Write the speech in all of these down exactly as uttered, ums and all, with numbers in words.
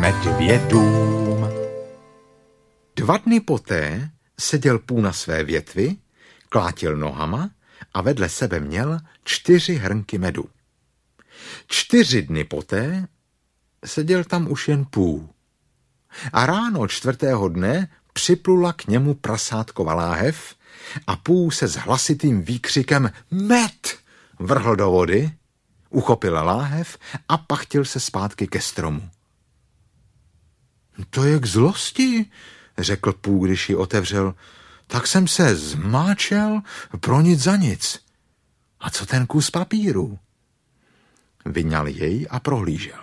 medvědům. Dva dny poté seděl pů na své větvi, klátil nohama a vedle sebe měl čtyři hrnky medu. Čtyři dny poté seděl tam už jen pů. A ráno čtvrtého dne připlula k němu prasátkova láhev a pů se s hlasitým výkřikem med vrhl do vody, uchopil láhev a pachtil se zpátky ke stromu. To je k zlosti, řekl pů, když ji otevřel. Tak jsem se zmáčel pro nic za nic. A co ten kus papíru? Vyňal jej a prohlížel.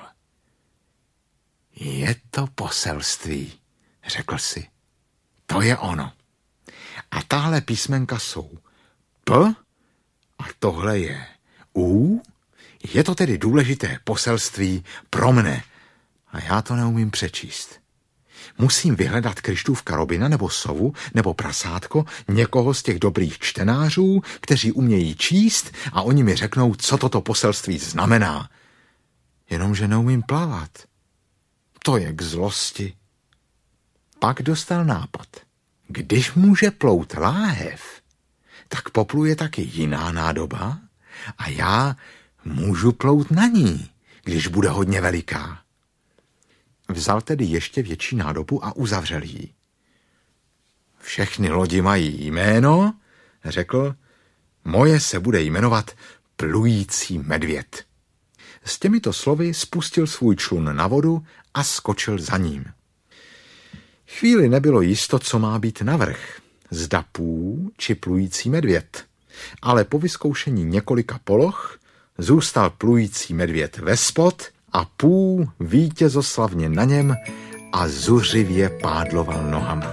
Je to poselství, řekl si. To je ono. A tahle písmenka jsou P a tohle je U. Je to tedy důležité poselství pro mne a já to neumím přečíst. Musím vyhledat Kryštůvka Robina nebo sovu nebo prasátko, někoho z těch dobrých čtenářů, kteří umějí číst a oni mi řeknou, co toto poselství znamená. Jenomže neumím plavat. To je k zlosti. Pak dostal nápad. Když může plout láhev, tak popluje taky jiná nádoba a já můžu plout na ní, když bude hodně veliká. Vzal tedy ještě větší nádobu a uzavřel ji. Všechny lodi mají jméno, řekl, moje se bude jmenovat Plující medvěd. S těmito slovy spustil svůj člun na vodu a skočil za ním. Chvíli nebylo jisto, co má být navrch, zda pů či plující medvěd, ale po vyzkoušení několika poloh zůstal plující medvěd vespod a pů vítězoslavně na něm a zuřivě pádloval nohama.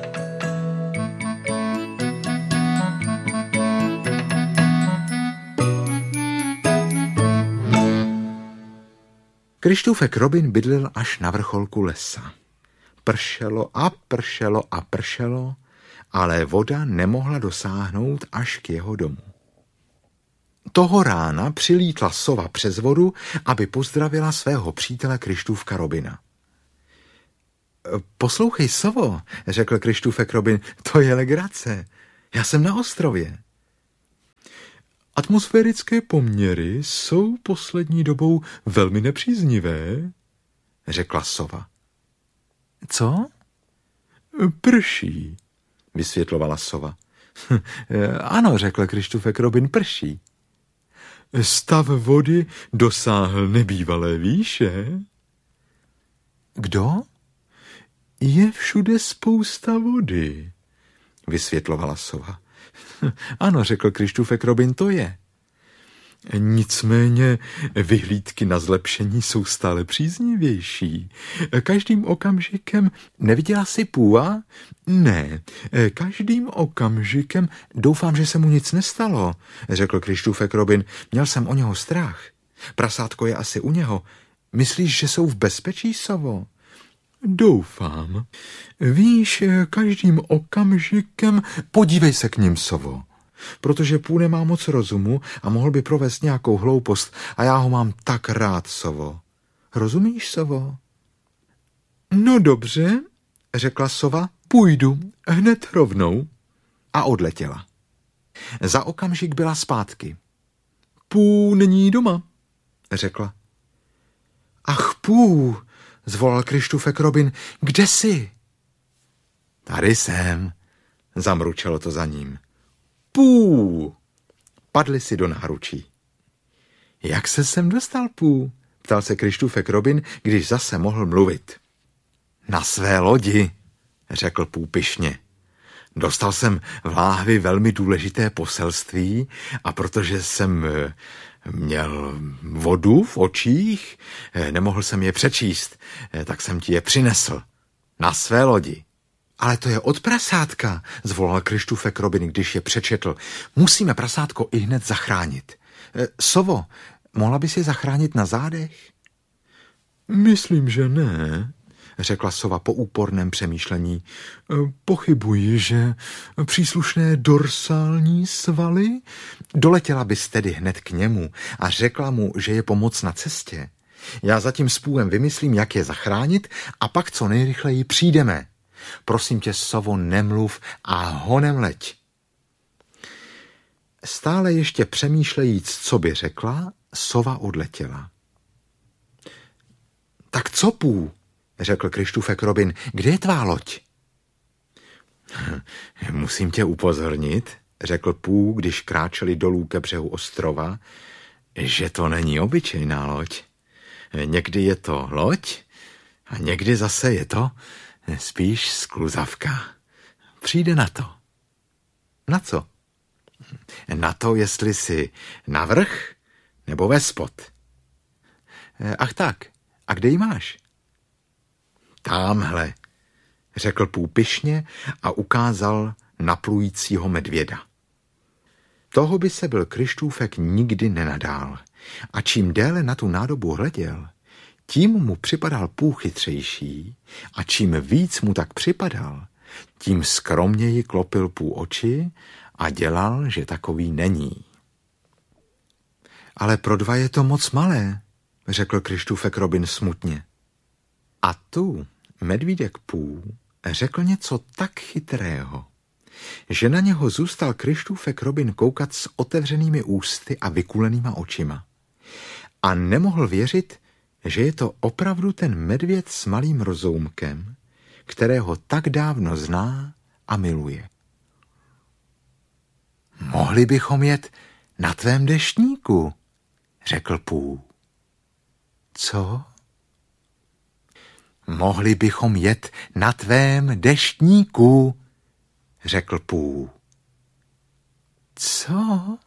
Kryštůfek Robin bydlel až na vrcholku lesa. Pršelo a pršelo a pršelo, ale voda nemohla dosáhnout až k jeho domu. Toho rána přilítla sova přes vodu, aby pozdravila svého přítele Kryštůvka Robina. Poslouchej, sovo, řekl Kryštůfek Robin, to je legrace. Já jsem na ostrově. Atmosférické poměry jsou poslední dobou velmi nepříznivé, řekla sova. Co? Prší, vysvětlovala sova. Ano, řekl Kryštůfek Robin, prší. Stav vody dosáhl nebývalé výše. Kdo? Je všude spousta vody, vysvětlovala sova. Ano, řekl Kryštůfek Robin, to je. Nicméně vyhlídky na zlepšení jsou stále příznivější. Každým okamžikem neviděla si půva? Ne, každým okamžikem doufám, že se mu nic nestalo, řekl Kryštůfek Robin. Měl jsem o něho strach. Prasátko je asi u něho. Myslíš, že jsou v bezpečí, sovo? Doufám. Víš, každým okamžikem podívej se k ním, sovo. Protože půl nemá moc rozumu a mohl by provést nějakou hloupost a já ho mám tak rád, sovo. Rozumíš, sovo? No dobře, řekla sova, půjdu, hned rovnou. A odletěla. Za okamžik byla zpátky. Pů není doma, řekla. Ach, pů, zvolal Kryštůfek Robin, kde jsi? Tady jsem, zamručelo to za ním. Pů! Padli si do náručí. Jak se sem dostal, pů? Ptal se Kryštůfek Robin, když zase mohl mluvit. Na své lodi, řekl pů pyšně. Dostal jsem v láhvi velmi důležité poselství a protože jsem měl vodu v očích, nemohl jsem je přečíst, tak jsem ti je přinesl. Na své lodi. Ale to je od prasátka, zvolal Kryštůfek Robin, když je přečetl. Musíme prasátko i hned zachránit. E, sovo, mohla bys je zachránit na zádech? Myslím, že ne, řekla sova po úporném přemýšlení. E, pochybuji, že příslušné dorsální svaly? Doletěla bys tedy hned k němu a řekla mu, že je pomoc na cestě. Já zatím s Půem vymyslím, jak je zachránit a pak co nejrychleji přijdeme. Prosím tě, sovo, nemluv a honem leď. Stále ještě přemýšlejíc, co by řekla, sova odletěla. Tak co, Pů? Řekl Kryštůfek Robin, kde je tvá loď? Musím tě upozornit, řekl Pů, když kráčeli dolů ke břehu ostrova, že to není obyčejná loď. Někdy je to loď a někdy zase je to spíš skluzavka. Přijde na to. Na co? Na to, jestli si navrch nebo vespod. Ach tak, a kde ji máš? Támhle, řekl Pů pyšně a ukázal na plujícího medvěda. Toho by se byl Kryštůfek nikdy nenadál a čím déle na tu nádobu hleděl, tím mu připadal Pů chytřejší a čím víc mu tak připadal, tím skromněji klopil Pů oči a dělal, že takový není. Ale pro dva je to moc malé, řekl Kryštůfek Robin smutně. A tu medvídek Pů řekl něco tak chytrého, že na něho zůstal Kryštůfek Robin koukat s otevřenými ústy a vykulenýma očima. A nemohl věřit, že je to opravdu ten medvěd s malým rozoumkem, kterého tak dávno zná a miluje. Mohli bychom jet na tvém deštníku, řekl Pů. Co? Mohli bychom jet na tvém deštníku, řekl Pů. Co?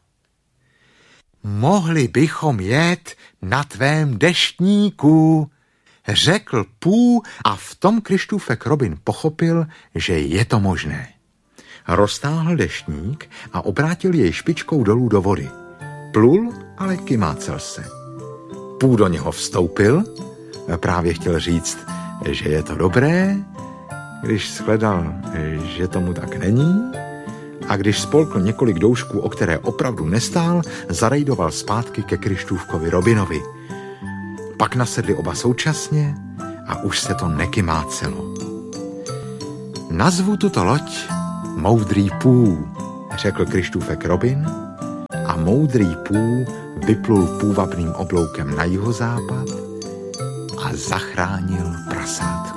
Mohli bychom jet na tvém deštníku, řekl Pů a v tom Kryštůfek Robin pochopil, že je to možné. Roztáhl deštník a obrátil jej špičkou dolů do vody. Plul, ale kymácel se. Pů do něho vstoupil, právě chtěl říct, že je to dobré, když shledal, že tomu tak není, a když spolkl několik doušků, o které opravdu nestál, zarejdoval zpátky ke Kryštůfkovi Robinovi. Pak nasedli oba současně a už se to nekymácelo. Nazvu tuto loď Moudrý Pů, řekl Kryštůfek Robin a Moudrý Pů vyplul půvabným obloukem na jihozápad a zachránil prasátko.